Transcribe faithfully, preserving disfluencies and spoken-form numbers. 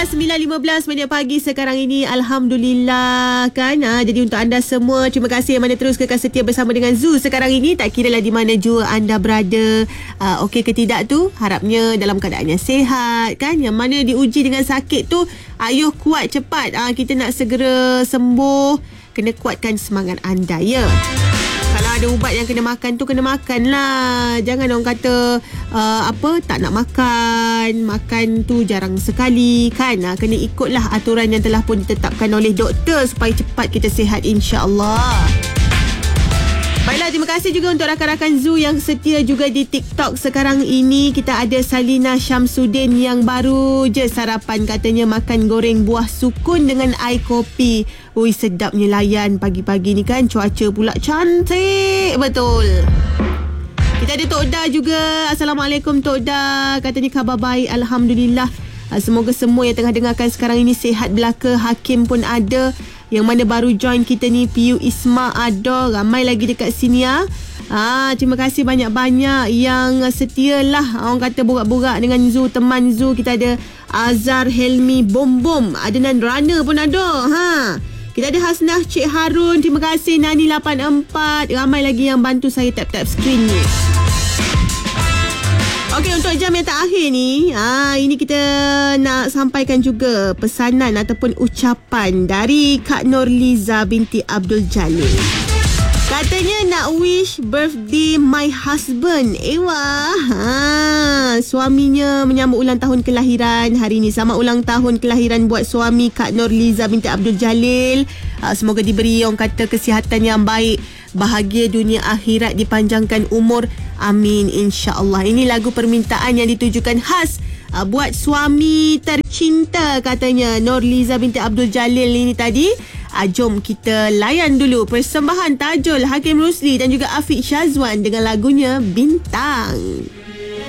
belas, sembilan lima belas minit pagi sekarang ini. Alhamdulillah kan. Ha, jadi untuk anda semua, terima kasih yang mana terus kekal setia bersama dengan Zoo sekarang ini. Tak kira lah di mana jua anda berada, uh, okey ke tidak tu, harapnya dalam keadaan yang sihat kan. Yang mana diuji dengan sakit tu, ayuh kuat cepat. Uh, kita nak segera sembuh. Kena kuatkan semangat anda ya. Kalau ada ubat yang kena makan tu, kena makan lah. Jangan orang kata uh, apa tak nak makan, makan tu jarang sekali kan. Uh, kena ikutlah aturan yang telah pun ditetapkan oleh doktor supaya cepat kita sihat, insya-Allah. Baiklah, terima kasih juga untuk rakan-rakan Zoo yang setia juga di TikTok sekarang ini. Kita ada Salina Syamsuddin yang baru je sarapan, katanya makan goreng buah sukun dengan air kopi. Ui, sedapnya layan pagi-pagi ni kan. Cuaca pula cantik betul. Kita ada Tok Da juga. Assalamualaikum Tok Da. Katanya khabar baik, Alhamdulillah. Semoga semua yang tengah dengarkan sekarang ini sihat belaka. Hakim pun ada. Yang mana baru join kita ni, Piu Isma ada. Ramai lagi dekat sini ya. Ah, terima kasih banyak-banyak yang setia lah. Orang kata borak-borak dengan Zoo, teman Zoo. Kita ada Azhar Helmi Bom Bom. Adnan Rana pun ada. Ha. Kita ada Hasnah Cik Harun. Terima kasih Nani lapan empat. Ramai lagi yang bantu saya tap-tap screen ni. Okey, untuk jam yang terakhir ni, ah, ini kita nak sampaikan juga pesanan ataupun ucapan dari Kak Nurliza binti Abdul Jalil. Katanya nak wish birthday my husband. Ewa, ha, suaminya menyambut ulang tahun kelahiran hari ni. Selamat ulang tahun kelahiran buat suami Kak Nurliza binti Abdul Jalil. Ha, semoga diberi orang kata kesihatan yang baik, bahagia dunia akhirat, dipanjangkan umur. Amin, insya-Allah. Ini lagu permintaan yang ditujukan khas uh, buat suami tercinta katanya Nurliza binti Abdul Jalil ini tadi. Uh, jom kita layan dulu persembahan Tajul Hakim Rusli dan juga Afiq Syazwan dengan lagunya Bintang.